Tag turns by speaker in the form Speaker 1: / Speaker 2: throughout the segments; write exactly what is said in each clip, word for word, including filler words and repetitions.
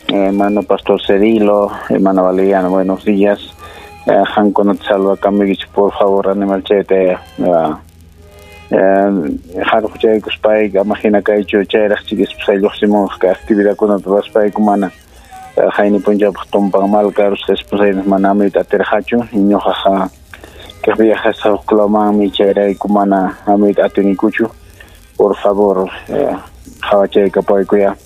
Speaker 1: hermano Pastor Cirilo, hermano Valeriano, buenos días. Han con salva Camiguich, por favor, animal chete. Har Jay Kuspay, imagina que ha hecho Chayras Chiquis, los Simons, que actividad con otras Spay Kumana. Jaini Punjab, Tom Pagamal, Carlos, Esposay, Manami, Taterhacho, y Nojaja, que viajas a Oklahoma, Michera y Kumana, Amit Atunikuchu. Por favor, Javachay Capoicuya,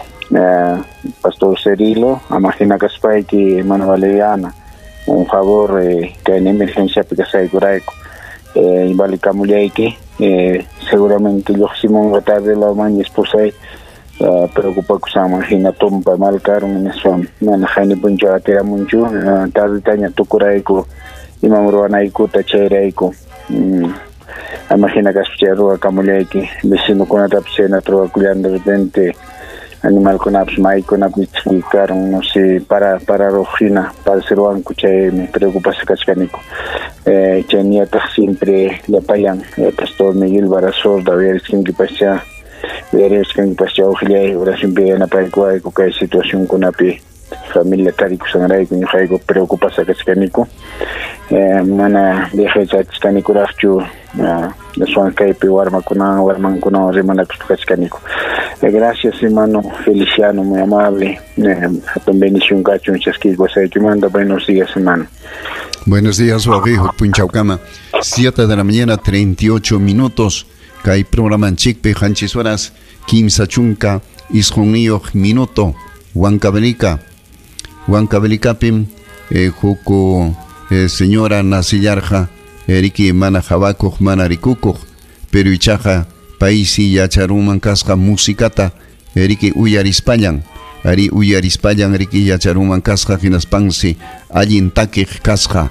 Speaker 1: Pastor Cirilo, imagina que Spay, que hermano Valeriana. Un favor eh, que en emergencia porque se curaico eh vale camuleiki eh seguramente los Simón tarde la mañana esposa uh, preocupa que se imagina tompa mal caro en eso mana jaini punja tira mucho uh, tarde tanya tu curaico y mamruana iku tachereiko imagina que espero camuleiki vecino con otra persona trova cuidando de repente animal con apps mai con apps explicaron no sé para para rojina para ser un cuche me preocupa ese cascanico eh tenía siempre le payan el pastor Miguel Barazor David Skin que pasa ver Skin que pasa ojalá ahora siempre en la paicua que hay situación con api familia tarico sanrai con jaigo preocupa ese cascanico eh mana deja ese cascanico rachu de suan kai pe warma kuna warman kuna remana cascanico. Gracias, hermano Feliciano, muy amable. Eh, bendición, cacho, un chasquigo, se que manda. Buenos días, hermano.
Speaker 2: Buenos días, Babijo, Punchaucama. siete de la mañana, treinta y ocho minutos. Kai programa en Chicpe, Hanchis Horas, Kimsa Chunca, Isjonio, Minuto, Huancabelica. Huancabelica, eh, Juco, eh, señora Nasillarja, Eriki, Mana Jabaco, Mana Ricuco, Peruichaja. Paisi yacharuman kasqa musicata eriki uyarispayan ari uyarispayan eriki yacharuman kasqa hinaspansi allin takiq kasqa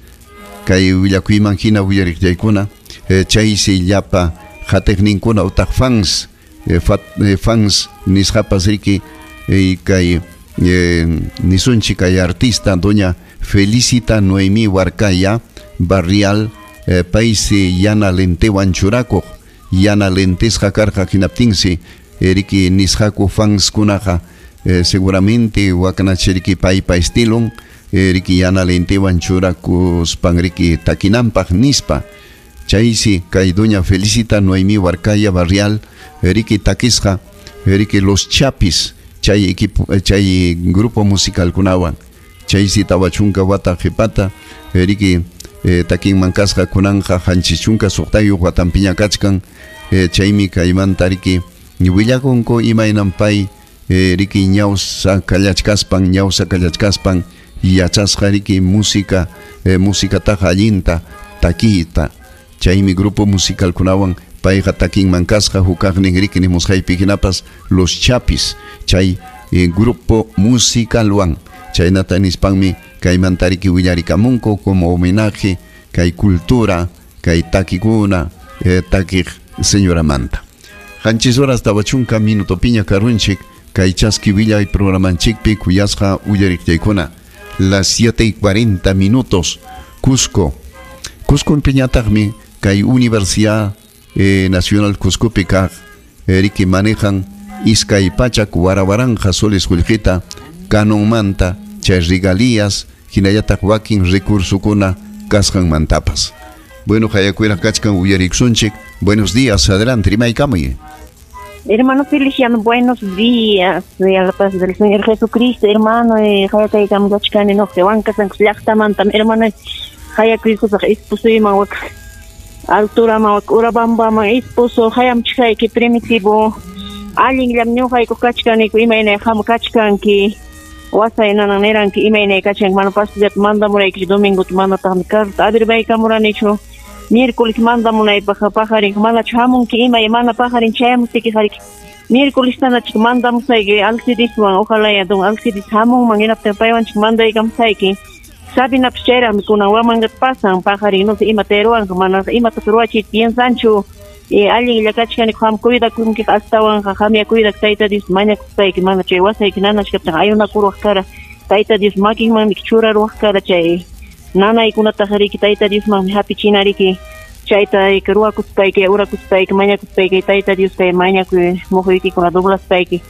Speaker 2: kay willakuyman hina uyariqllaykuna eh, chaysi llapa hatiqninkuna utaq fans eh, fat, eh, fans nisqapas riki eh, kay eh, nisunchi kay artista doña Felicita Noemi Warkaya Barrial eh, paisi yana lentewan churakuq yana lentesja carja kinaptinsi eriki nishaku fans kunaja eh, seguramente wakanachiriki paipa estilon eriki yana lentewan churakus pangriki takinampak nispa chaisi kay doña Felicita Noemi Warkaya Barrial eriki takisja eriki los Chapis chay equipo chay grupo musical kunawan chaisi tawachunka wata jepata eriki eh, takin mankasja kunanja hanchichunka suqtayu watampiña kachkan eh, chaymi kayman tariki willakunku imaynampay eh, riki ñawsa kallachkaspan ñawsa kallachkaspan yachasqa riki música eh, músicataqa allinta takiyta chaymi grupo musical kunawan payqa takin mankasqa hukaqnin riki nimusqaypi hinapas los Chapis chay eh, grupo musicalwan chaynata nispanmi kayman tariki willarikamunku como homenaje kay cultura kay takikuna eh, takik señora Manta. Hanchis horas tabachunka minuto piña karunchik kay chaski villay programanchikpi kuyasqa uyariqllaykuna las siete y cuarenta minutos Cusco Cusco piñataqmi kay Universidad eh, Nacional Cuscopi kaq eriki manejan iskay pachak warawaranja soles qullqita canon manta chay regalías hinallataq wakin recursokuna kasqan mantapas. Bueno, hayakuira kachkan uyariksunchik. Buenos días, adelante, rimaykamuy.
Speaker 3: Hermano Feliciano, buenos días. A la paz del Señor Jesucristo, hermano. Hayakaykam kachkan en Ojehuanca, San Cuslachtamantam, hermano. Hayakuikusaq ispusuima wak altura ma wak urabamba ma ispuso hayam chayki primitivo. Alguien lam ñuqayku kachkaniku imaynay ham kachkanki. Wasay nananeranki imaynay kachkan mano pastillat mandamurayki domingo mana taqmi karta adirbaykamuranichu. Miércoles mandamunay paja pajarin manachu hamunki imay mana pajarin chayamusiki harik. Miércoles tanachik mandamusayki alcidiswan ojalá ya don alcidis hamunman hinaptin paywanchik mandaykamsayki. Sabinapish chayraqmi kunan wamangat pasan pajarin no sé imateruwanqa mana imatas ruwachit piensanchu. Y alguien le cachkan ham cuida kun que astawan hamia cuida taita dis maña kusay que mana chay wasay que nana chapta hay una kuru cara taita dis making man chura ru cara chay nana ikuna tahari que taita dis man happy chinari que chaita que ruwa kusay que ura kusay que maña kusay que taita dis que maña que mohoiti con doblas tay que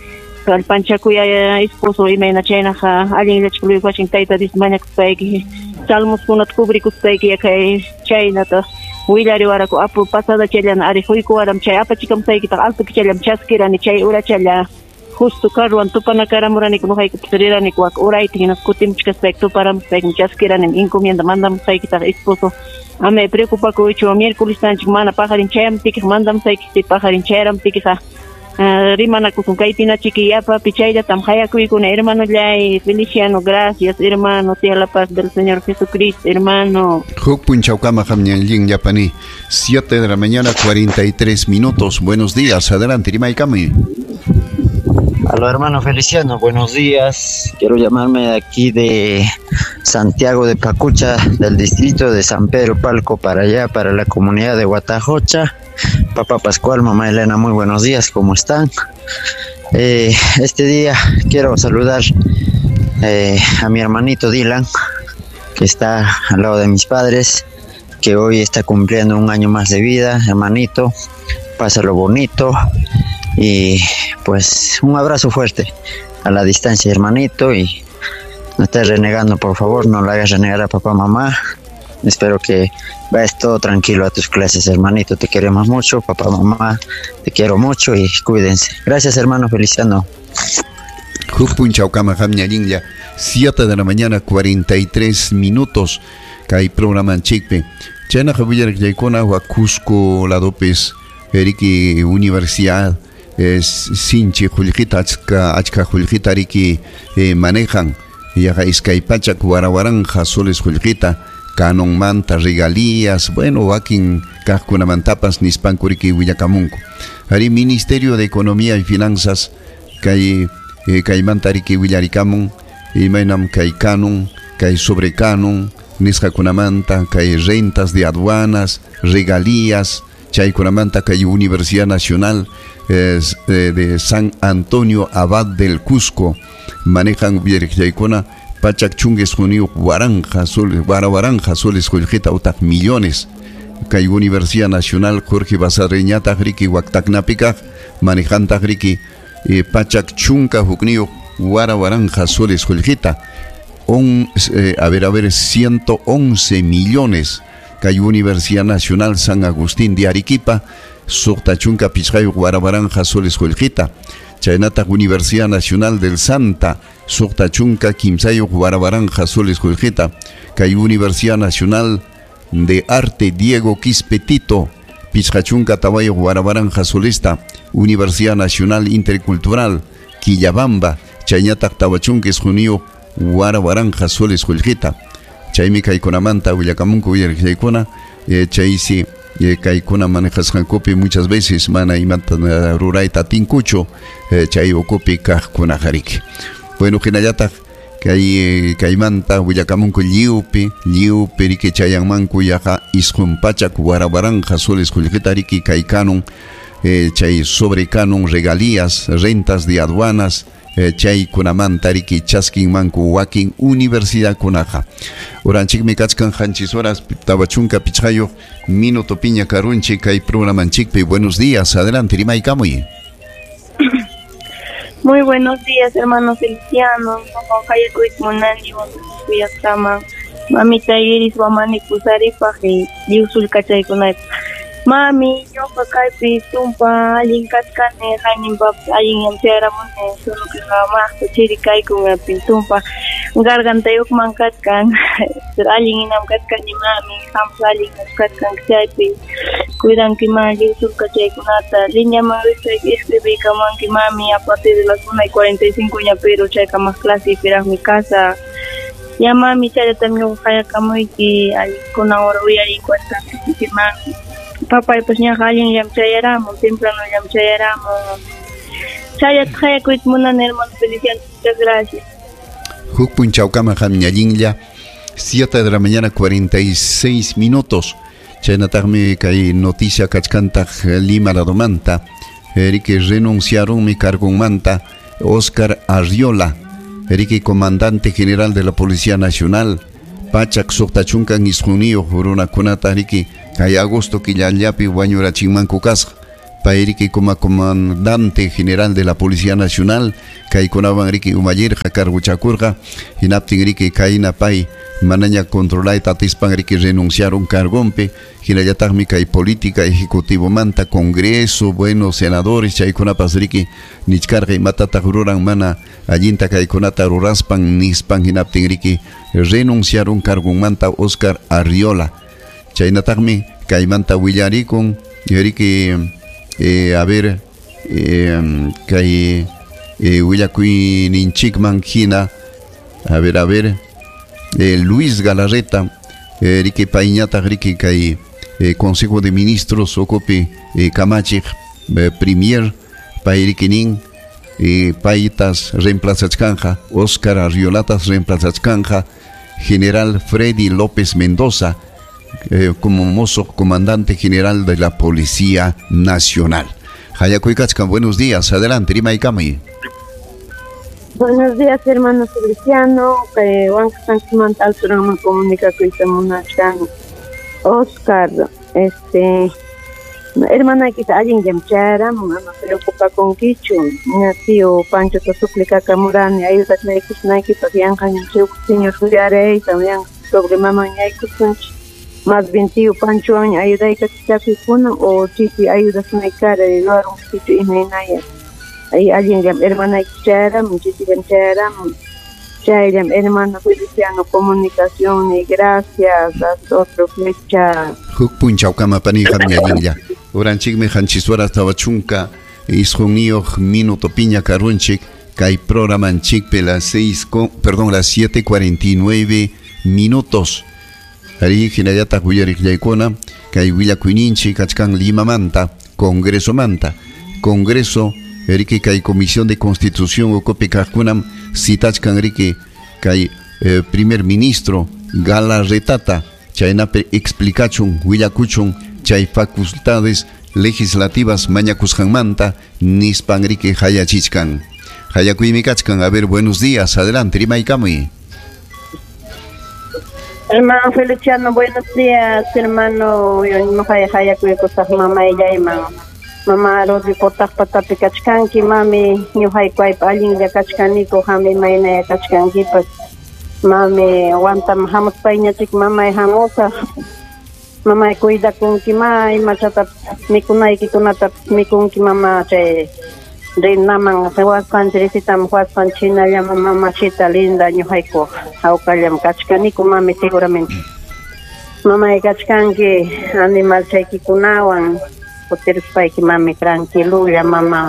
Speaker 3: al panchakuya esposo imena chaynaqa allinllachikuykachin tayta Dios mañakuspayki salmos kunata kubrikuspayki kay chaynata willariwarako apu pasada chayllana ari huykuwaram chay apachikamusaykita altuki chayllam chaskirani chay urachalla justo carruan tupanakaramuraniku nuqaykupas riraniku wak urayta hinas kutimuchkaspayki tuparamuspayki chaskirani encomienda mandamusaykita esposo ame preocupakuychu miércoles tanchik mana pajarin chayamtiki mandamusayki pajarin chayramtikiqa rimanakusun kaypina chiki yapa pichayllatam hayakuykuna hermanollay Feliciano gracias hermano sea la paz del Señor Jesucristo hermano.
Speaker 2: Huk punchawkama hamñanllin yapani siete de la mañana cuarenta y tres minutos. Buenos días, adelante rimaykami.
Speaker 4: Aló hermano Feliciano, buenos días. Quiero llamarme de aquí de Santiago de Pacucha, del distrito de San Pedro Palco, para allá, para la comunidad de Guatajocha. Papá Pascual, mamá Elena, muy buenos días, ¿cómo están? Eh, este día quiero saludar eh, a mi hermanito Dylan, que está al lado de mis padres, que hoy está cumpliendo un año más de vida. Hermanito, pásalo bonito y pues un abrazo fuerte a la distancia, hermanito, y no estés renegando, por favor, no le hagas renegar a papá, mamá. Espero que vayas todo tranquilo a tus clases, hermanito. Te queremos mucho, papá, mamá. Te quiero mucho y cuídense. Gracias, hermano Feliciano.
Speaker 2: siete de la mañana, cuarenta y tres minutos. Kai programa Chikpe. Chena Javier Yaikona, Cusco, Ladopes, Eriki Universidad, Sinchi, Juljita, Achka, Juljita, Riki, manejan. Yaja Iskaipacha, Guarabaranja, Soles Juljita. Canon manta, regalías, bueno, wakin kajkunamantapas nispankuriki Villacamunco. Hari Ministerio de Economía y Finanzas, kay eh, kay mantariki Villaricamon, y mainam kay canon, kay sobrecanon, nisjakunamanta, kay rentas de aduanas, regalías, chaykunamanta kay Universidad Nacional eh, de San Antonio Abad del Cusco, manejan Villaricamona. Pachak chungues junio Guaranja, Sol, Guarabaranja, Soles, Juljita, Utak, millones. Kay Universidad Nacional, Jorge Basareñata, Riki, Huactacnapica, Manejanta, Riki, eh, Pachak chunca, Jugnio, Guarabaranja, Soles, Juljita. On, eh, a ver, a ver, ciento once millones. Kay Universidad Nacional San Agustín de Arequipa, Sotachunca, Pichayo, Guarabaranja, Soles, Juljita. Chaynata Universidad Nacional del Santa, Sotachunca, Quimsayo, Guarabaranja, Soles, Juljita. Kay Universidad Nacional de Arte Diego Quispetito, Pichachunca, Tabayo, Guarabaranja, Solista. Universidad Nacional Intercultural, Quillabamba, Chaynata Tabachunques, Junio, Guarabaranja, Soles, Juljita. Chaymi Kaikonamanta, Villacamunco, Villacaicona, Chaysi. Kaikuna manejas hankopi muchas veces mana imanta ruraita tincucho chay ocupi kahkuna harik. Bueno, kinayata kay kaymanta Villacamunco liupi liupi riki chayanmanku yaja iskumpachak Guarabaranja Soles Juljita kaykanon chay sobrecanon regalías, rentas de aduanas, chay kunamanta riki chaskin manku wakin universidad kunaja. Oranchik mi kachkan hanchis horas tabachunka pichayo minuto piña karunchi kay programa chikpe. Buenos días, adelante Rimay Kamuy.
Speaker 5: Muy buenos días, hermano Feliciano. Mamita Iris Wamani Kusari Paje, Yusul Kachay Kunay. Mami, yo kay tumpa linkat kane hanin bab ayin yang tiara mo sunu kama to chiri kay kung pintumpa garganta yok mangkat kan sir aling inam kat kan ni mami samsaling kat kan kay pi cuidan ki mami sul kachay kunata linya ma escribí kaman ki mami a partir de las una y cuarenta y cinco ya pero chay kama clase para mi casa ya mami chay también kaya kamoy ki ay kuna ora uya y cuenta ki mami Papá, pues ya alguien ya me temprano ya me Chaya trae cuit munan hermano Feliciano, muchas gracias.
Speaker 2: Huk punchaucama hamñallinlla, siete de la mañana cuarenta y seis minutos. Chaynatagmi kay noticia kachkanta Lima la domanta. Eriki renunciaron mi cargo manta Oscar Arriola, Eriki comandante general de la Policía Nacional. Pachak Sotachuncan Isjunio, Juruna Kunata Riki. Kay agosto killallapi wañurachinmanku kasqa pairiki como comandante general de la Policía Nacional, kay kunawan riki umayirqa carguchakurqa, hinaptin riki kayna pay manaña controlay tatispan riki renunciaron cargompe, hinallataqmi kay política ejecutivo manta, congreso, bueno, senadores, chaykunapas riki nichkarqa imatataq ruran mana allinta kaykunata ruraspan nispan hinaptin riki renunciaron cargomanta Oscar Arriola. Chaynataqmi kaymanta willarikun riki eh, a ver eh, kay eh, willakuy ninchikman hina a ver a ver eh, Luis Galarreta eh, riki payñataq riki kay eh, Consejo de Ministros ocupi eh, kamachik eh, premier pay riki nin eh, paytas reemplazachkanja Oscar Arriolatas reemplazachkanja General Freddy López Mendoza Eh, como mozo comandante general de la Policía Nacional. Hayakuy Kachkan, buenos días, adelante, Rima y Kami.
Speaker 5: Buenos días, hermano Feliciano, que van a estar al programa comunicación Oscar, este, hermana que alguien llamara, no se preocupa con Kichu, mi tío Pancho te suplica Camurani, ayuda a que se naiki, también señor Juliare, también sobre mamá y más bien tío Pancho ayuda a que se kuna o chichi ayuda a una cara de lugar un sitio y no hay ahí alguien llama hermana Chara, muchísimas Chara, Chara, hermano Feliciano, comunicación y gracias a otro flecha.
Speaker 2: Hukpunchau kama pani hamnya yingya. Oranchik me hanchiswara tawachunka isjonio minuto piña karunchik kai programan chik pela seis perdón las siete cuarenta y nueve minutos. Ari hinayata kuyarik yaikona kay willakuininchi kachkan Lima manta Congreso manta Congreso riki kay Comisión de Constitución okopi kajkunam sitachkan riki kay eh, primer ministro Galarretata chaynape explicachun willakuchun chay facultades legislativas mañakusjanmanta nispan riki hayachichkan hayakuymi kachkan. A ver, buenos días, adelante, Rimaykami.
Speaker 5: Hermano Feliciano, buenos días, hermano. Yo no hay haya que cosas mamá ella hermano. Mamá Rodri potas patapi kachkanki mami yo hay kwai alguien ya kachkani ko hame maina kachkanki pues mami aguanta hamos paña chik mamá hamosa. Mamá cuida con ki mai machata mikunai ki kunata mikun ki mamá che de naman se was panchisitam was panchina ya mamá machita linda yo hay ko au kalyam kachkani ko mami seguramente. Mamá kachkanki animal cheki kunawan poder pai que mami tranquilo ya mamá.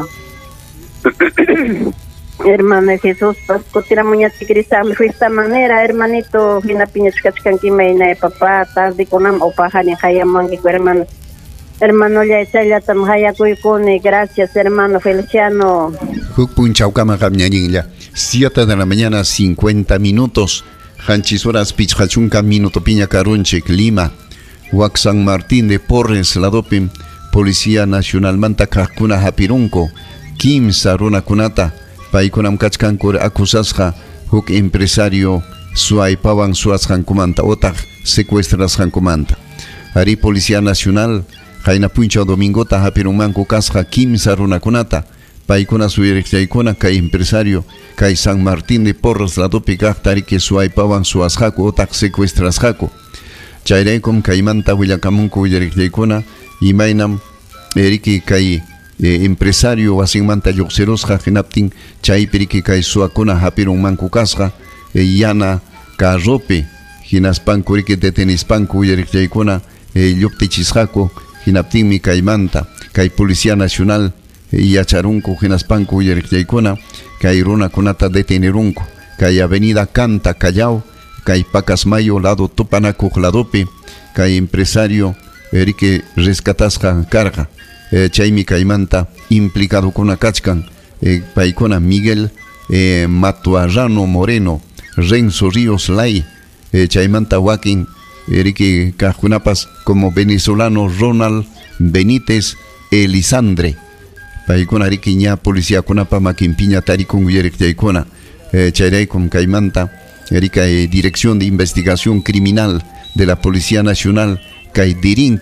Speaker 5: Hermano Jesús, pues cotira muña tigrisa me fue esta manera, hermanito, hina piñas kachkan ki meina papá, tarde konam o pajani haya mangi hermano. Hermano ya echaya tam haya kuikone, gracias hermano Feliciano.
Speaker 2: Hukpun chaucama kamñañinlla. siete de la mañana, cincuenta minutos. Hanchis horas pichachunca minuto piña carunchik, Lima. Huac San Martín de Porres, Ladopim. Policía Nacional manta kakuna hapirunko Kim Saruna kunata paikunam kachkankur akusasqa huk empresario suaypawan suasqan kumanta otak secuestras kumanta. Ari Policía Nacional hayna puncha domingota hapirunmanku kasqa Kim Saruna kunata paikuna suyeriqtaykuna kay empresario kay San Martín de Porres Ladopi kaqtari que suaypawan suasqaku otak secuestrasqaku. Chayraykum kaymanta willakamunku willeriqtaykuna imaynam eriki kay eh, empresario wasinmanta lluqsirusqa hinaptin chaypiriki kay suakuna hapirunmanku kasqa eh, yana carrope hinaspanku riki detenispanku uyariqtaykuna eh, lluqtichisqaku hinaptinmi kaymanta kay Policía Nacional eh, yacharunku hinaspanku uyariqtaykuna kay runakunata detenirunku kay Avenida Canta Callao kay Pacasmayo lado Tupanakuq ladopi kay empresario Erike rescatasqa carga eh, chaymi kaymanta implicado kuna kachkan eh, paikona Miguel eh, Matuarano Moreno Renzo Ríos Lai eh, chaymanta wakin erike kajunapas como venezolano Ronald Benítez Elisandre paikona riki ña policía kunapa makinpiña tarikun uyeriqtaykuna eh, chayraykum kaymanta erika eh, Dirección de Investigación Criminal de la Policía Nacional kay dirinkri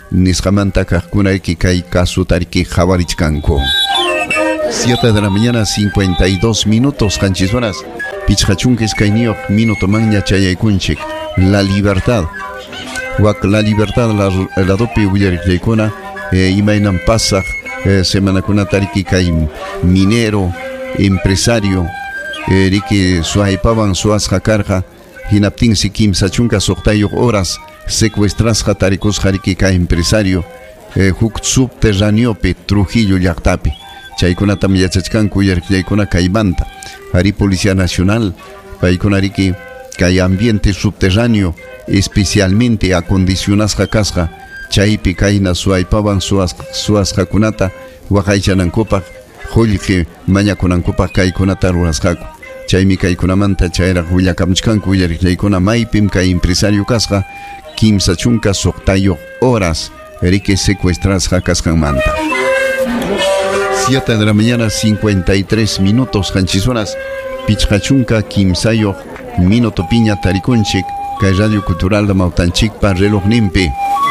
Speaker 2: nisqamanta kaqkunayki kay kasutariki qhawarichkanku. siete de la mañana, cincuenta y dos minutos, qanchis horas. Pichqachunquis kayniyuq minuto maña chayaykunchik. La libertad. Wak la libertad la la dopi willariklaykuna eh, imaynan pasaq eh, semanakunatariki kay minero, empresario eh, riki suaypawan suasqa karqa hinaptinsi kimsa chunka suqtayuq horas secuestrasqa tarikusqa riki kay empresario eh, huk subterraneopi Trujillo llaqtapi chaykunatam yachachkanku willariklaykuna kaymanta ari Policía Nacional paykuna riki kay ambiente subterráneo especialmente acondicionasqa kasqa chaypi kayna suaypawan suas suasqakunata waqaychanankupaq qullqi mañakunankupaq kaykunata rurasqaku chaymi kaykunamanta chayraq willakamchkanku willariklaykuna maypim kay empresario kasqa kimsa chunka suqtayuq horas riki secuestrasqa kasqanmanta. siete de la mañana, cincuenta y tres minutos, qanchis horas. Pichqachunka kimsayuq minuto piña tarikunchik kay Radio Cultural de Mautanchikpa reloj nimpi.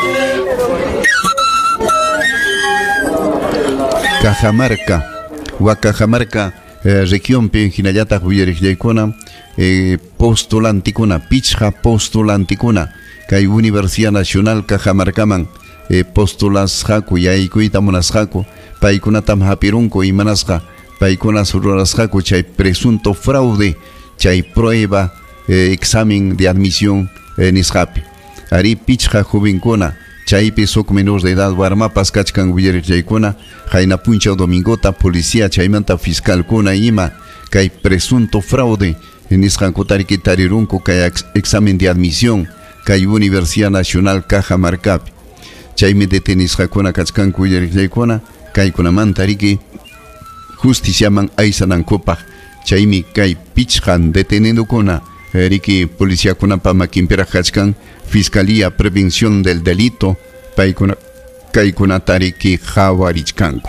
Speaker 2: Cajamarca, Huacajamarca, eh, regionpi hinallataq willariqllaykuna eh, postulantikuna, pichqa postulantikuna kay Universidad Nacional Cajamarcaman eh, postulasqaku yaykuyta munasqaku paykunatam hapirunku imanasqa paykunas rurasqaku chay presunto fraude chay prueba eh, examen de admisión eh, nisqapi ari pichqa jovenkuna chaypi sok menor de edad warmapas kachkan willariqllaykuna hayna punchaw domingota policía chaymanta fiscalkuna ima kay presunto fraude nisqankutariki tarirunku kay examen de admisión kay Universidad Nacional Cajamarcapi chaymi detenisqakuna kachkanku willariqllaykuna kaykunamanta riki justiciaman aysanankupaq chaymi kay pichqan detenidukuna riki policiakunapa makinpiraq kachkan Fiscalía Prevención del Delito paykuna kaykunata riki qhawarichkanku.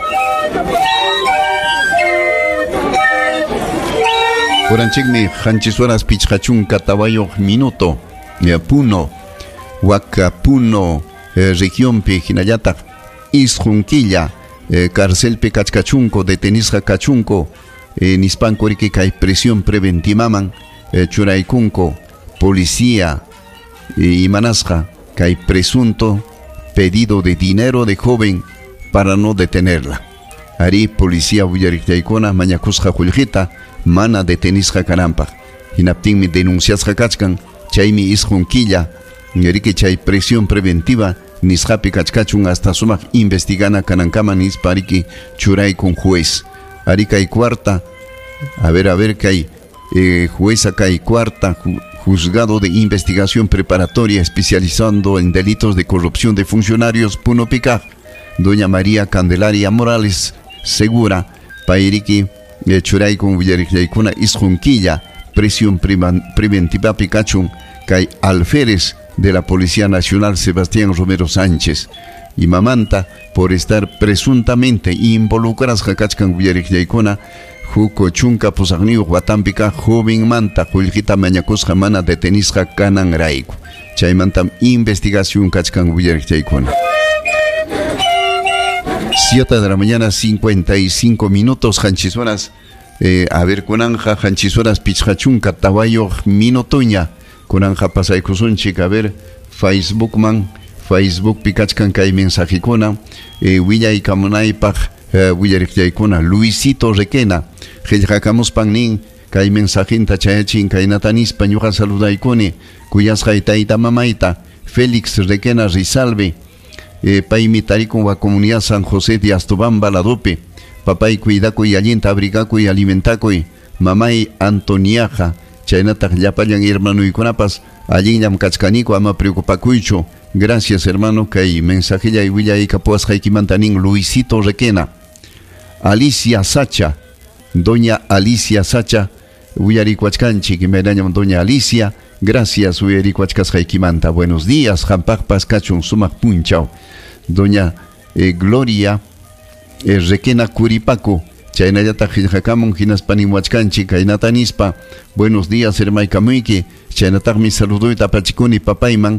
Speaker 2: Puranchikmi qanchis horas pichqachunka tawayuq minuto Puno Waka Puno eh, regionpi hinallataq Isqunquilla eh, carcelpi kachkachunko detenisqa kachunko eh, nispanku riki kay prisión preventimaman eh, churaykunko policía eh, imanasqa kay presunto pedido de dinero de joven para no detenerla ari policía willariqllaykuna mañakusqa qullqita mana detenisqa kananpaq hinaptinmi denunciasqa kachkan chaymi Isqunquilla riki chay prisión preventiva nisqapi kachkachun hasta sumaq investigana kanankama nispa riki churaykun juez ari kay cuarta a ver a ver kay eh, jueza kay cuarta ju, juzgado de investigación preparatoria especializando en delitos de corrupción de funcionarios Punopica doña María Candelaria Morales Segura pairiki eh, churaykun willariqllaykuna Isqunquilla prisión preventiva pikachun kay alférez de la Policía Nacional Sebastián Romero Sánchez y mamanta por estar presuntamente involucradas kachkan willariqllaykuna huko chunka pusaqniyuq watampika joven manta qullqita mañakusqa mana detenisqa kananrayku chaymantam investigación kachkan willariqllaykuna. siete de la mañana, cincuenta y cinco minutos, qanchis horas eh, a ver kunanja qanchis horas pichqachunka tawayuq minutuña kunanja pasaykusunchik a ver Facebook man Facebook pikachkan kay mensajikuna eh, willaykamunaypaq eh, willariqllaykuna Luisito Requena qillqakamuspannin kay mensajinta chayachin kaynata nispa ñuqa saludaykuni kuyasqay tayta mamayta Félix Requena Rizalbe eh, paymi tarikun wa comunidad San José de Astobamba Ladope papay cuidakuy allinta abrigakuy alimentakuy mamay Antoniaja chaynataq llapallan hermanuykunapas allinllam kachkaniku ama preocupakuychu gracias hermano kay mensajilla y willayka puasqaykimantanin Luisito Requena. Alicia Sacha doña Alicia Sacha willarikuachkanchik imaynañam doña Alicia gracias willarikuachkasqaykimanta buenos días hampaqpas kachun sumaq punchaw doña eh, Gloria eh, Requena Curipaco chaynallataq qillqakamun hinaspanin wachkanchik kaynata nispa buenos días hermaykamuyki chaynataqmi saluduyta apachikuni papayman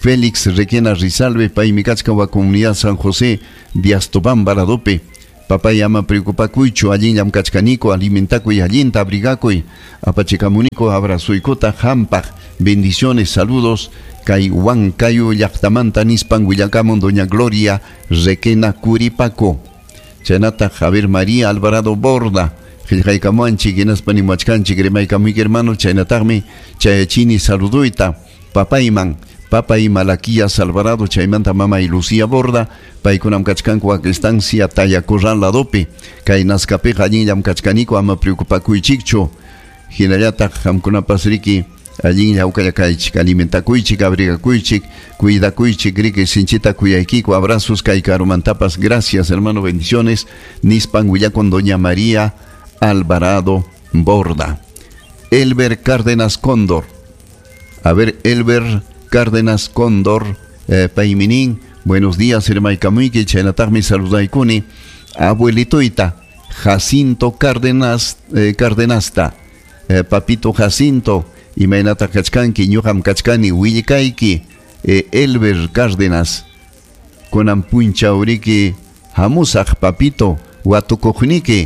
Speaker 2: Félix Requena Rizalbe, Paimicachcawa Comunidad San José, Diastopán Baradope, papá llama preocupacuicho, allí yam cachcanico, alimentaco y allinta, abrigaco y apachecamunico, abrazoicota, jampaj, bendiciones, saludos, Caihuan, Cayu, Yachtamanta, Nispan, Huillacamon, Doña Gloria, Requena Curipaco, Chanata, Javier María Alvarado Borda, Giljaicamuanchi, Guinaspanimachcanchi, Gremaicamuic hermano, Chainatagmi, Chayachini, Saluduita, Papaiman, Papa y Malaquías Alvarado, Chaimanta Mama y Lucía Borda, Paikunam Cachcanco, Estancia, Taya Corral Ladope, Cainascape, Jayinam Cachcanico, Ama Preocupacuichicho, Ginayata, Hamcuna Pasriki, allí Yaucayacaich, Alimentacuichic, Abrigacuichic, Cuidacuichic, Grique, Sinchita, Cuyaquico, abrazos, Caicarumantapas, gracias hermano, bendiciones, Nispan, con Doña María Alvarado Borda. Elber Cárdenas Cóndor. A ver, Elber Cárdenas Cóndor, eh, Paiminín, buenos días, hermano Camuique, Chainatagmi, saludaikuni, abuelitoita, Jacinto Cárdenas, eh, Cárdenasta, eh, Papito Jacinto, y Mainata Cachcanqui, Ñuham Cachcani, Huillicaiki, eh, Elber Cárdenas, con Ampuncha Urique, Hamusaj, Papito, Huatucojnique,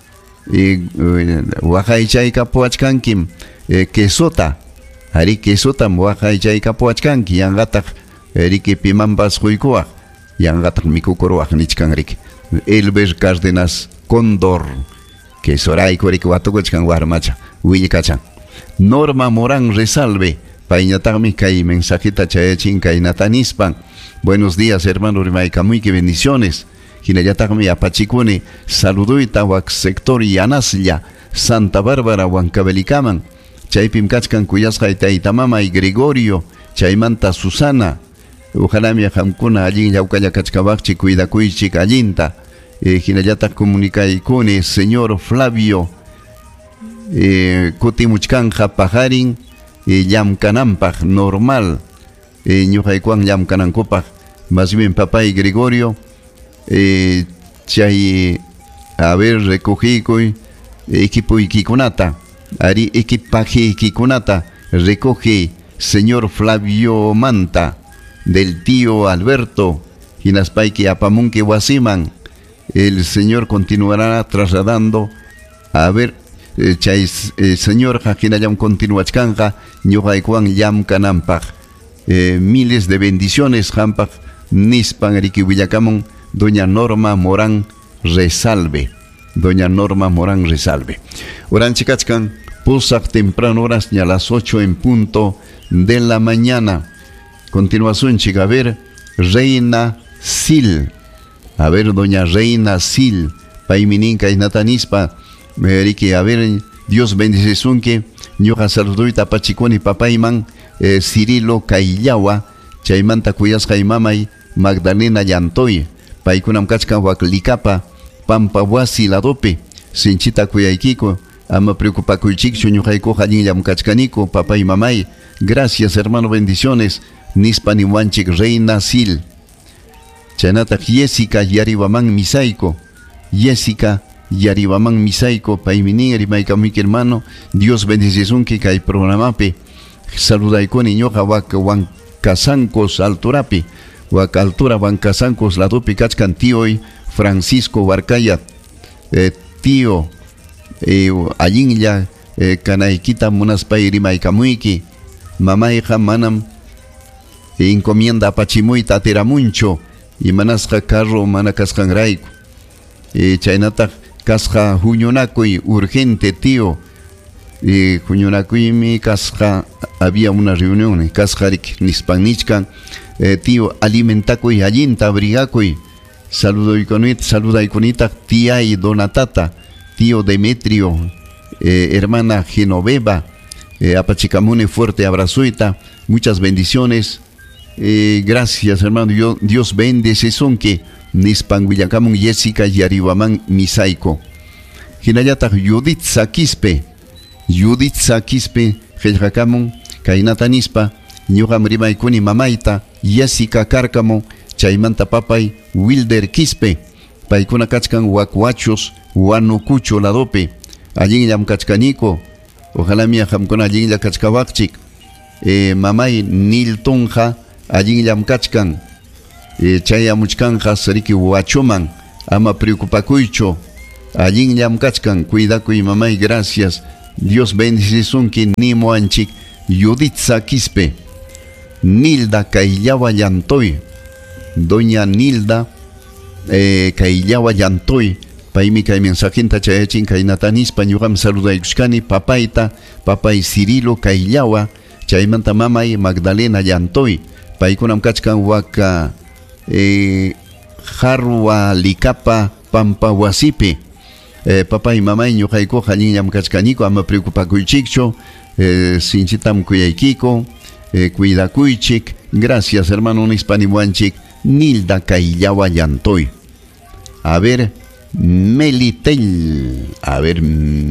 Speaker 2: Huajaichaika Poachcanquim, Quesota, Ari Quesota, Huajaichaika Poachcanqui, Yangatak, Erike Pimambas Huicoa, Yangatak Mikukoroa, Nichcanric, Elber Cárdenas Cóndor, Quesorai Coric Huatucochcan Guarmacha, Huillicacha. Norma Morán Resalve, Pañatami Kai, mensajita Chayachin Kainatanispan. Buenos días, hermano Rimaicamuy, que bendiciones. Ginayatagmi Apachicune, saluduita Wak sector Yanaslla, Santa Bárbara, Huancabelicaman, Chaypim Kachkan Cuyasca Itaitamama y Gregorio, Chaymanta Susana, Ujalamia Hamkuna, allí Yaucaya Cachcabachi, Cuidacuichi, Allinta, Ginayatak Comunicaicune, señor Flavio. Eh, Kutimuchkanja Pajarin, eh, Yamcanampaj, normal, eh, Ñujaikuan Yamcanancopaj, más bien papá y Gregorio, eh, Chay, a ver, recogico, equipo y Kikunata, Ari equipaje Kikunata, recoge señor Flavio Manta, del tío Alberto, Hinaspaiki Apamunque Guasiman, el señor continuará trasladando, a ver, Eh, chay eh, señor Jajina Yam Continuachkanja, Ñujaikuan Yam Canampaj. Eh, miles de bendiciones, Jampaj, Nispan, Eriki Villacamón, Doña Norma Morán Resalve. Doña Norma Morán Resalve. Oran Chicachcan, Pusak temprano horas, ni a las ocho en punto de la mañana. Continuación, chica, a ver, Reina Sil. A ver, Doña Reina Sil, Paimininca y Natanispa. Eriki, a ver, Dios bendice sunque, Ñoja saluduita Pachiconi Papaiman, eh, Cirilo Caillawa, Chaimanta Cuyas Jaimamay, Magdalena Yantoy, Paikunam Kachka Huaclicapa, Pampa Huasi Ladope, Sinchita Cuyaikiko, Ama Preocupa Cuichicho, Ñojaiko Janilam Kachcanico, Papá y Mamay, gracias hermano, bendiciones, Nispani Wanchik Reina Sil, Chanata Jessica Yaribaman Misaiko, Jessica Yaribaman Misaiko, Paiminin, Rimaicamik hermano, Dios bendice sunque, Kai programape, saludaiko niñoja, Wak Huancasancos Alturapi, Wak Altura Huancasancos Ladopi Kachkan tío Francisco Huarcaya, eh, tío, eh, Ayinlla, eh, Canaikita Munaspay Rimaikamuiki, mamá hija manam, eh, encomienda Pachimuita Teramuncho, y manasja carro manacascangraico, eh, Chainata Casja Juñonacoy, urgente tío, eh, Juñonacoy mi casja, había una reunión, Casjarik Nispanichkan, eh, tío Alimentacoy, Allinta, Brigacoy, saludo y conit, saluda y conita, tía y Donatata, tío Demetrio, eh, hermana Genoveva, eh, Apachicamune, fuerte abrazoita, muchas bendiciones, eh, gracias hermano, Dios, Dios bendice son que Nispan Villacamun Jessica Yaribaman Misaiko. Hinayata Judith Sakispe, Judith Sakispe, Jeljacamun, Kainata Nispa, Ñuham Rimaikuni Mamaita, Jessica Cárcamo, Chaimanta Papay, Wilder Quispe, Paikuna Kachkan Huacuachos, Huanucucho Ladope, allí Yam Kachcanico, ojalá mi Jamcona allí la Kachkabachik, eh, Mamay Niltonja, allin llamkachkan, eh, chayamuchkanjas riki huachuman, ama preocupakuycho, allin llamkachkan, cuidakuy mamay, gracias, Dios bendicionki nimo anchik, Yuditza Quispe, Nilda Caillawa Llantoy, doña Nilda eh, Caillawa Llantoy, paimi kay mensajinta chayachin kay natanispa ñuqam saludaykushkani papayta, papay Cirilo Caillawa, chaymanta mamay Magdalena Llantoy, paykunam kachkan waka eh, Jarwa Likapa Pampa Wasipi, eh, papay mamay ñuqayku hañiñam kachkaniko, ama preocupakuychikcho, eh, sinchitam kuyaykiko, eh, cuidakuychik, gracias hermano nispanimuanchik, Nilda Caillawa Llantoy. A ver, Melitel, a ver,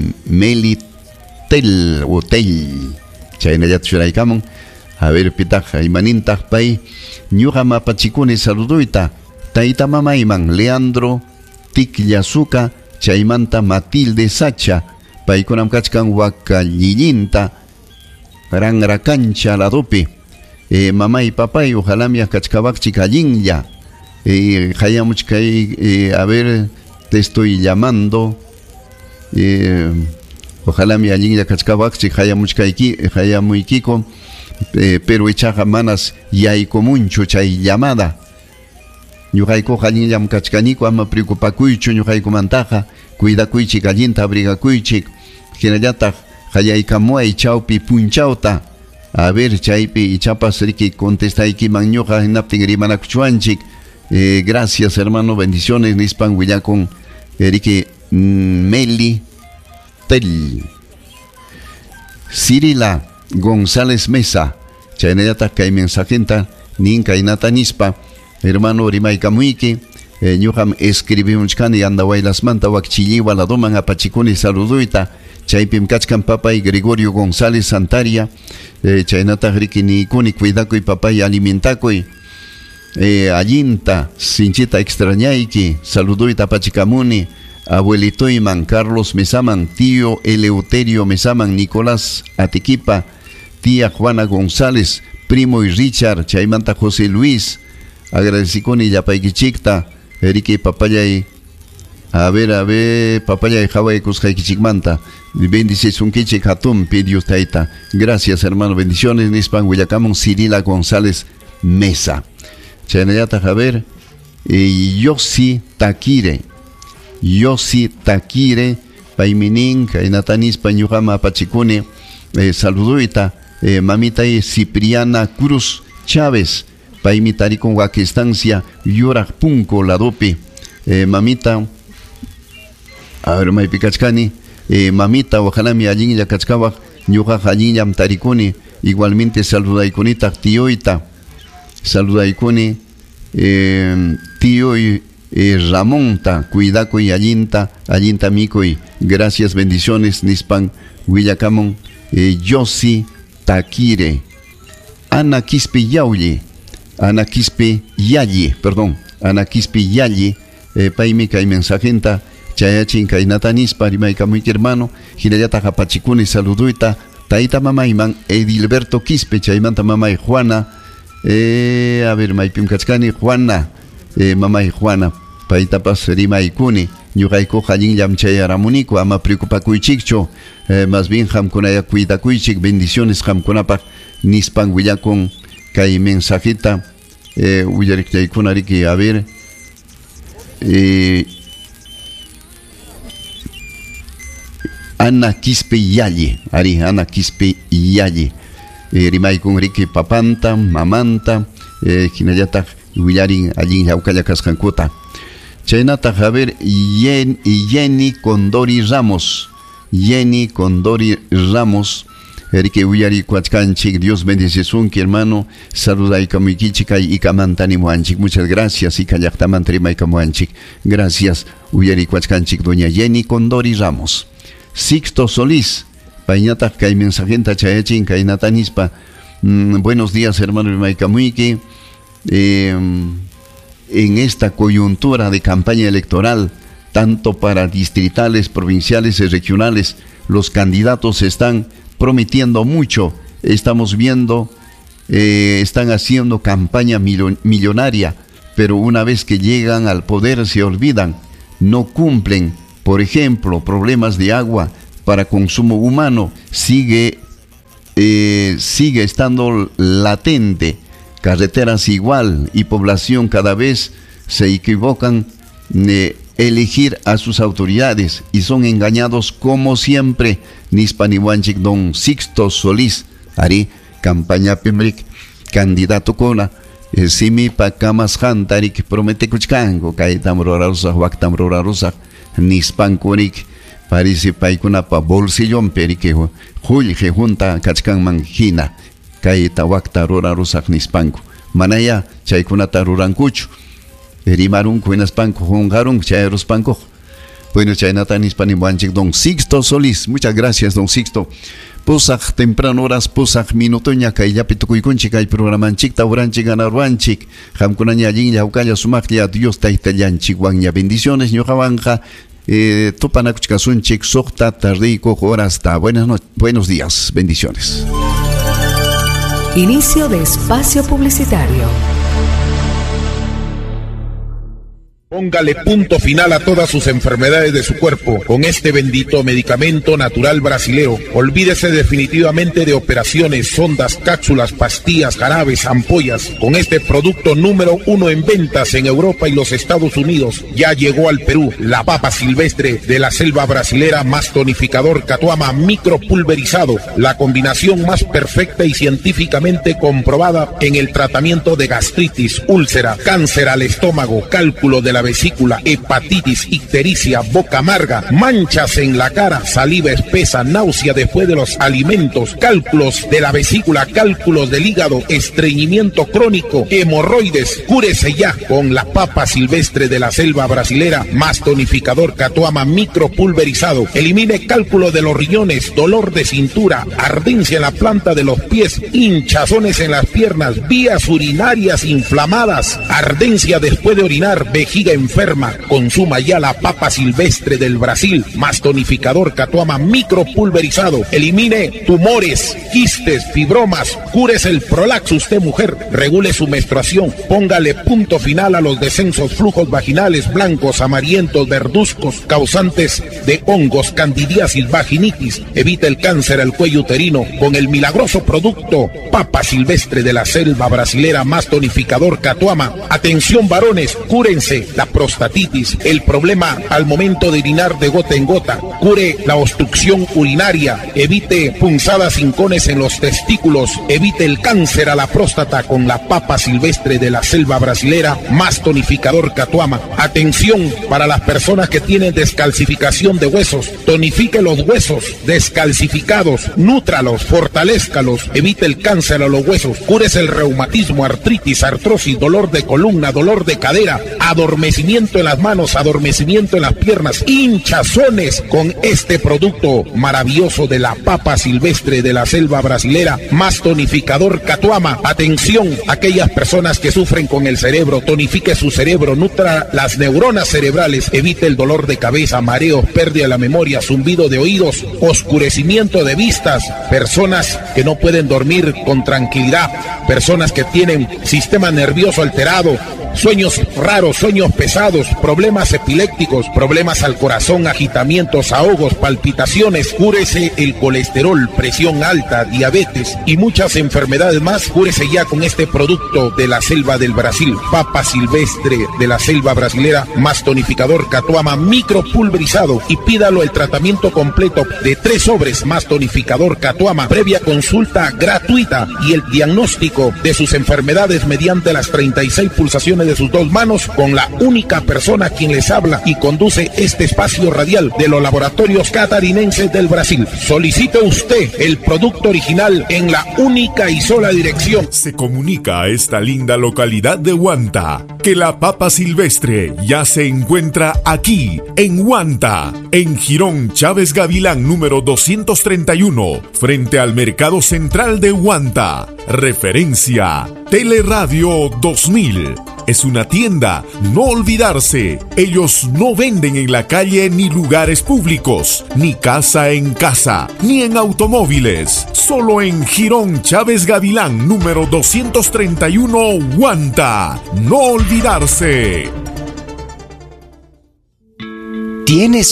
Speaker 2: Melitel, Hotel, chaynayat shuraykamon, a ver, pitaja, imanintaj pay, ñuqama pachikuni saluduyta, taita mamayman, Leandro Tikllasuka, chaymanta Matilde Sacha, paykunam kachkan waka lillinta, rangra cancha ladopi, eh, mamá y papá, y ojalá mi kachkabakchik allinlla, eh, hayamuchkay, eh, a ver, te estoy llamando, eh, ojalá mi allinlla kachkabakchik hayamuchkayki, hayamuykiko, eh, pero echaja manas yayko muncho chay llamada, ñuqayku allinllam kachkaniko, ama preocupakuychu ñuqayku mantaja, cuidakuychik allinta abrigakuychik, hinallataq hayaykamuay chawpi punchawta, a ver chaypi ichapas riki contestaykiman ñuqa hinaptin rimanakuchuanchik, eh, gracias hermano, bendiciones nispan willakun eh, riki Meli Tel Cirila González Mesa, chaynallataq kay mensajenta nin kaynata nispa, hermano rimaykamuyki, eh, ñuqam escribimuchkani andawaylasmanta wakchilliwa ladoman apachikuni saluduyta, chaypim kachkan papay Gregorio González Santaria, eh, chaynataq riki nikuni cuidakuy papay alimentakuy, eh, allinta sinchita extrañayki, saluduyta apachikamuni, abuelitoyman Carlos Mesaman, tío Eleuterio Mesaman, Nicolás Atiquipa, tía Juana González, primo y Richard, chaymanta José Luis, agradecikuni yapaykichikta, riki papayay, a ver, a ver, papaya de Hawaii Cuscaiquichigmanta, bendices un quiche hatum, pidió taita. Gracias, hermano, bendiciones, Nispan, Huillacamon, Cirila González Mesa. Chanayata Javer, eh, Yosi Takire, Yosi Takire, Paiminin, Kainatanis, Pañujama, Pachicune, eh, saluduita, eh, mamita y Cipriana Cruz Chávez, Paimitari con Guaquistancia, Yorak Punco, Ladopi, eh, mamita. A ver, may pikachkani, eh, mamita, ojalá mi allin ya kachkawa, ñuqa allin yam tarikuni, igualmente saludaykunita, tioita, saludaycuni, eh, tío y eh, Ramonta, cuidaco y allinta, allinta mico y gracias, bendiciones, nispan, Huillacamon, eh, Yosi Takire, Ana Quispe Yauli, Ana Quispe Yalle, perdón, Ana Quispe Yalle, eh, paimica y mensajenta, chayachin kainatanis parimayka muy hermano, hinayata japachikuni saluduita, taita mamayman Edilberto Quispe, chaymanta mamay Juana, eh, a ver, maypim kachkani Juana, eh, mamay Juana, paita pas rimaykuni, ñuqayku jallin llam chayaramuniku, ama preocupakuychikcho, eh, más bien hamkunaya cuidakuychik, bendiciones hamkunapaq nispan willakun kay mensajita, eh, uyarikchaykuna riki, a ver, eh, Ana Quispe Yalle, Ari, Ana Quispe Yalle, eh, rimaykun riki papanta, mamanta, eh, hinayata willarin allin llaukalla kasqankuta. Chaynata a ver, Yen, Jenny Condori Ramos, Jenny Condori Ramos, riki willari cuachkanchik, Dios bendicesunki hermano, saluda y kamuikichik y kamantani muanchik, muchas gracias y kallaktamantri maikamuanchik, gracias, willari cuachkanchik, doña Jenny Condori Ramos. Sixto Solís, pañata kay mensajenta chayachin kay natanispa, mm, buenos días hermano Maicamuiki, eh, en esta coyuntura de campaña electoral, tanto para distritales, provinciales y regionales, los candidatos están prometiendo mucho, estamos viendo eh, están haciendo campaña millonaria, pero una vez que llegan al poder se olvidan, no cumplen. Por ejemplo, problemas de agua para consumo humano sigue, eh, sigue estando latente. Carreteras igual, y población cada vez se equivocan de elegir a sus autoridades y son engañados como siempre. Nispaniwanchik don Sixto Solís, Ari, campaña Pemric, candidato Kona, Simi pa Kamas Hantarik, promete Kuchkango, Kaitam Rorarusa, Waktam Rorarusa, Nispankurik, parece paikuna pa bolsillón periquejo, Julje junta Kachkan Manjina, Kaita Wakta Rorarusa Nispanku, Manaya, Chaikunata Rurankuchu, Erimarun Kuinaspanku, Hongarun, Chairospanku. Bueno, Chaynatan Hispaniwanchik, don Sixto Solís, muchas gracias, don Sixto. Pusaj temprano horas, pusaj minutoña, Kayapitukuikunchik, hay programanchik, Tauranchik, Ganarwanchik, Hamkunaña, Yinya, Ucaya, Sumachia, Dios Taitayanchik, Wanya, bendiciones, Ñojabanja, eh, Topanakuchkasunchik, Sokta, Tardico, horas, hasta buenas noches, buenos días, bendiciones.
Speaker 6: Inicio de espacio publicitario.
Speaker 7: Póngale punto final a todas sus enfermedades de su cuerpo con este bendito medicamento natural brasilero. Olvídese definitivamente de operaciones, sondas, cápsulas, pastillas, jarabes, ampollas. Con este producto número uno en ventas en Europa y los Estados Unidos, ya llegó al Perú la papa silvestre de la selva brasilera más tonificador Catuama micropulverizado, la combinación más perfecta y científicamente comprobada en el tratamiento de gastritis, úlcera, cáncer al estómago, cálculo de la vesícula, hepatitis, ictericia, boca amarga, manchas en la cara, saliva espesa, náusea después de los alimentos, cálculos de la vesícula, cálculos del hígado, estreñimiento crónico, hemorroides. Cúrese ya con la papa silvestre de la selva brasilera más tonificador Catuama micropulverizado. Elimine cálculo de los riñones, dolor de cintura, ardencia en la planta de los pies, hinchazones en las piernas, vías urinarias inflamadas, ardencia después de orinar, vejiga enferma. Consuma ya la papa silvestre del Brasil más tonificador Catuama micropulverizado. Elimine tumores, quistes, fibromas. Cúrese el prolaxus de mujer. Regule su menstruación. Póngale punto final a los descensos, flujos vaginales blancos, amarillentos, verduzcos, causantes de hongos, candidiasis, vaginitis. Evite el cáncer al cuello uterino con el milagroso producto papa silvestre de la selva brasilera más tonificador Catuama. Atención varones, cúrense la prostatitis, el problema al momento de orinar de gota en gota. Cure la obstrucción urinaria, evite punzadas, hincones en los testículos, evite el cáncer a la próstata con la papa silvestre de la selva brasilera más tonificador Catuama. Atención para las personas que tienen descalcificación de huesos, tonifique los huesos descalcificados, nútralos, fortalézcalos, evite el cáncer a los huesos, cúrese el reumatismo, artritis, artrosis, dolor de columna, dolor de cadera, adormecimiento en las manos, adormecimiento en las piernas, hinchazones con este producto maravilloso de la papa silvestre de la selva brasilera más tonificador Catuama. Atención, aquellas personas que sufren con el cerebro, tonifique su cerebro, nutra las neuronas cerebrales, evite el dolor de cabeza, mareos, pérdida de la memoria, zumbido de oídos, oscurecimiento de vistas, personas que no pueden dormir con tranquilidad, personas que tienen sistema nervioso alterado, sueños raros, sueños pesados, problemas epilépticos, problemas al corazón, agitamientos, ahogos, palpitaciones. Cúrese el colesterol, presión alta, diabetes y muchas enfermedades más. Cúrese ya con este producto de la selva del Brasil, papa silvestre de la selva brasilera más tonificador Catuama micropulverizado, y pídalo el tratamiento completo de tres sobres más tonificador Catuama, previa consulta gratuita y el diagnóstico de sus enfermedades mediante las treinta y seis pulsaciones de sus dos manos con la única persona quien les habla y conduce este espacio radial de los laboratorios catarinenses del Brasil. Solicite usted el producto original en la única y sola dirección.
Speaker 8: Se comunica a esta linda localidad de Huanta que la papa silvestre ya se encuentra aquí en Huanta, en Girón Chávez Gavilán número doscientos treinta y uno, frente al Mercado Central de Huanta. Referencia Teleradio dos mil. es una tienda. No olvidarse, ellos no venden en la calle ni lugares públicos, ni casa en casa, ni en automóviles. Solo en Girón Chávez Gavilán, número doscientos treinta y uno, Huanta. No olvidarse.
Speaker 9: ¿Tienes